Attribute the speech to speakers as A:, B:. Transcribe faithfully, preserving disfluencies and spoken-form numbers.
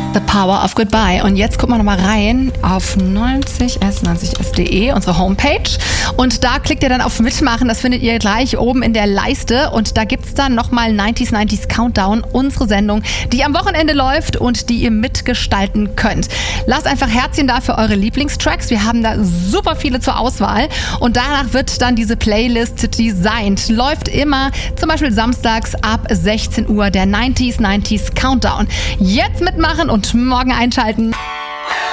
A: The Power of Goodbye. Und jetzt gucken wir nochmal rein auf neunzig s neunzig s punkt de, unsere Homepage. Und da klickt ihr dann auf Mitmachen. Das findet ihr gleich oben in der Leiste. Und da gibt es dann nochmal neunzig neunzig Countdown, unsere Sendung, die am Wochenende läuft und die ihr mitgestalten könnt. Lasst einfach Herzchen da für eure Lieblingstracks. Wir haben da super viele zur Auswahl. Und danach wird dann diese Playlist designt. Läuft immer zum Beispiel samstags ab sechzehn Uhr der neunzig neunzig Countdown. Jetzt mitmachen und morgen einschalten.